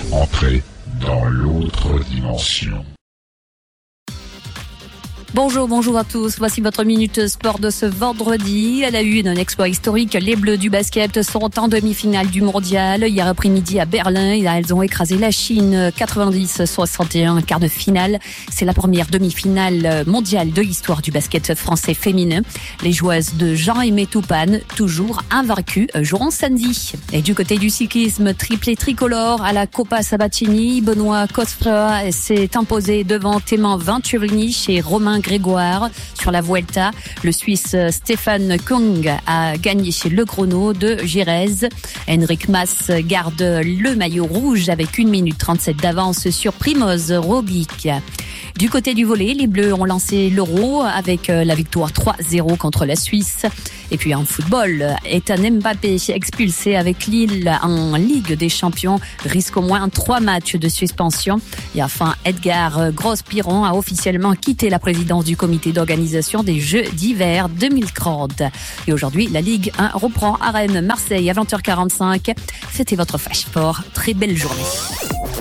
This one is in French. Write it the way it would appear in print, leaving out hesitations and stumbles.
Entrez dans l'autre dimension. Bonjour à tous. Voici votre minute sport de ce vendredi. À la une, un exploit historique. Les Bleus du basket sont en demi-finale du mondial. Hier après-midi à Berlin, elles ont écrasé la Chine 90-61, quart de finale. C'est la première demi-finale mondiale de l'histoire du basket français féminin. Les joueuses de Jean-Aimé Toupane, toujours invaincues, joueront samedi. Et du côté du cyclisme, triplé tricolore à la Coppa Sabatini, Benoît Cosnefroy s'est imposé devant Téman Venturini et Romain Grégoire. Sur la Vuelta, le Suisse Stefan Kung a gagné chez le chrono de Jerez. Henrik Mas garde le maillot rouge avec 1 minute 37 d'avance sur Primoz Roglic. Du côté du volley, les Bleus ont lancé l'Euro avec la victoire 3-0 contre la Suisse. Et puis en football, Ethan Mbappé expulsé avec Lille en Ligue des Champions risque au moins 3 matchs de suspension. Et enfin, Edgar Gross-Piron a officiellement quitté la présidence du comité d'organisation des Jeux d'hiver 2030. Et aujourd'hui, la Ligue 1 reprend à Rennes, Marseille à 20h45. C'était votre Flash Sport. Très belle journée.